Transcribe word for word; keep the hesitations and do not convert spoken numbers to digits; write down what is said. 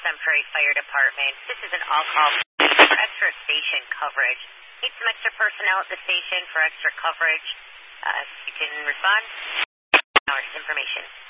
Sun Prairie Fire Department. This is an all-call for extra station coverage. Need some extra personnel at the station for extra coverage. Uh, you can respond. Our information.